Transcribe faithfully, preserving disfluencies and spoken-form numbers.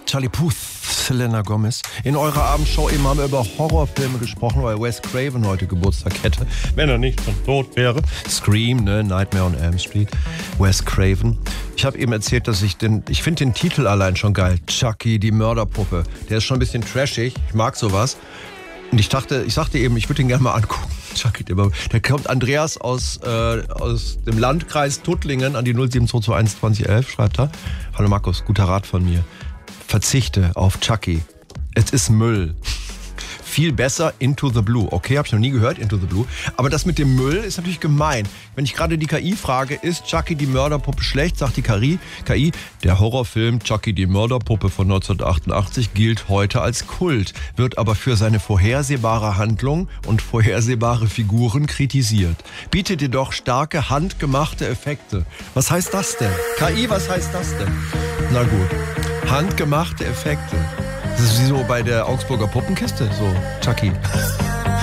Charlie Puth, Selena Gomez. In eurer Abendshow eben haben wir über Horrorfilme gesprochen, weil Wes Craven heute Geburtstag hätte. Wenn er nicht schon tot wäre. Scream, ne? Nightmare on Elm Street. Wes Craven. Ich habe eben erzählt, dass ich den, ich finde den Titel allein schon geil. Chucky, die Mörderpuppe. Der ist schon ein bisschen trashig. Ich mag sowas. Und ich dachte, ich sagte eben, ich würde ihn gerne mal angucken. Chucky, der, der kommt Andreas aus, äh, aus dem Landkreis Tuttlingen an die null sieben zwei zwei eins zwanzig elf, schreibt er. Hallo Markus, guter Rat von mir. Verzichte auf Chucky. Es ist Müll. Viel besser Into the Blue. Okay, habe ich noch nie gehört, Into the Blue. Aber das mit dem Müll ist natürlich gemein. Wenn ich gerade die K I frage, ist Chucky die Mörderpuppe schlecht, sagt die K I, K I, der Horrorfilm Chucky die Mörderpuppe von neunzehnhundertachtundachtzig gilt heute als Kult, wird aber für seine vorhersehbare Handlung und vorhersehbare Figuren kritisiert. Bietet jedoch starke handgemachte Effekte. Was heißt das denn? K I, was heißt das denn? Na gut, handgemachte Effekte. Das ist wie so bei der Augsburger Puppenkiste, so Chucky.